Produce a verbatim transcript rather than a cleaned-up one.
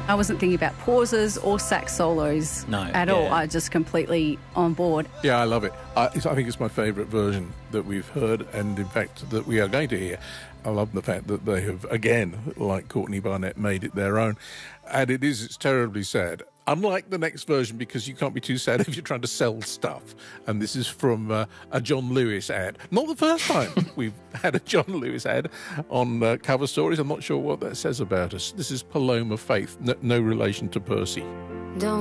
I wasn't thinking about pauses or sax solos No, at all. yeah. I just completely on board. Yeah, I love it. I, it's- I think it's my favourite version that we've heard, and in fact that we are going to hear. I love the fact that they have, again, like Courtney Barnett, made it their own. And it is, it's terribly sad. Unlike the next version, because you can't be too sad if you're trying to sell stuff. And this is from uh, a John Lewis ad. Not the first time we've had a John Lewis ad on uh, Cover Stories. I'm not sure what that says about us. This is Paloma Faith, no, no relation to Percy. Don't